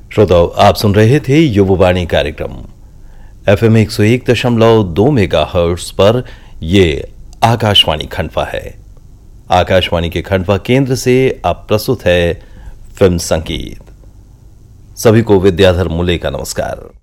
श्रोताओं, आप सुन रहे थे युववाणी कार्यक्रम FM 101.2 मेगाहर्ट्ज पर। ये आकाशवाणी खंडवा है। आकाशवाणी के खंडवा केंद्र से अब प्रस्तुत है फिल्म संगीत। सभी को विद्याधर मुले का नमस्कार।